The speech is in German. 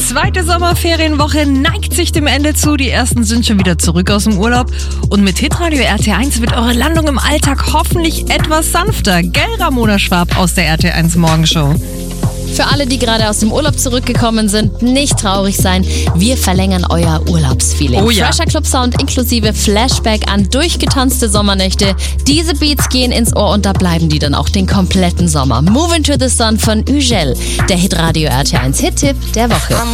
Zweite Sommerferienwoche neigt sich dem Ende zu. Die ersten sind schon wieder zurück aus dem Urlaub. Und mit Hitradio RT1 wird eure Landung im Alltag hoffentlich etwas sanfter. Gell, Ramona Schwab aus der RT1 Morgenshow? Für alle, die gerade aus dem Urlaub zurückgekommen sind, nicht traurig sein. Wir verlängern euer Urlaubsfeeling. Oh ja. Fresher Club Sound inklusive Flashback an durchgetanzte Sommernächte. Diese Beats gehen ins Ohr und da bleiben die dann auch den kompletten Sommer. Move into the Sun von Ugel, der Hitradio RT1 Hit-Tipp der Woche.